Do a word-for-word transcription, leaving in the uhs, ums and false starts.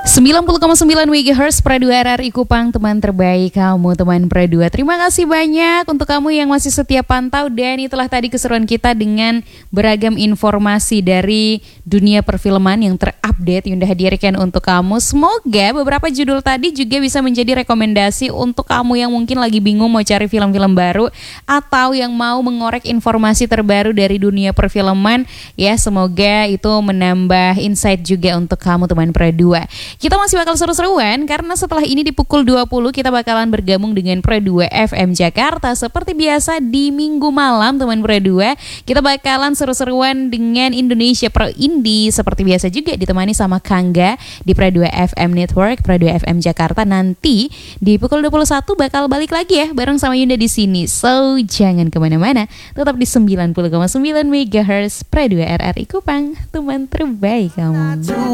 sembilan puluh koma sembilan megahertz Pra dua R R I Kupang, teman terbaik kamu, teman Pra dua. Terima kasih banyak untuk kamu yang masih setia pantau. Dan itulah tadi keseruan kita dengan beragam informasi dari dunia perfilman yang terupdate Yunda hadirkan untuk kamu. Semoga beberapa judul tadi juga bisa menjadi rekomendasi untuk kamu yang mungkin lagi bingung mau cari film-film baru, atau yang mau mengorek informasi terbaru dari dunia perfilman. Ya, semoga itu menambah insight juga untuk kamu, teman Pra dua. Kita masih bakal seru-seruan karena setelah ini di pukul dua puluh kita bakalan bergabung dengan Pra dua F M Jakarta. Seperti biasa di minggu malam, teman Pra dua, kita bakalan seru-seruan dengan Indonesia Pro Indie. Seperti biasa juga ditemani sama Kangga di Pra dua F M Network, Pra dua F M Jakarta. Nanti di pukul dua puluh satu bakal balik lagi ya bareng sama Yunda di sini. So jangan kemana-mana, tetap di sembilan puluh koma sembilan megahertz Pra dua R R I Kupang, teman terbaik kamu.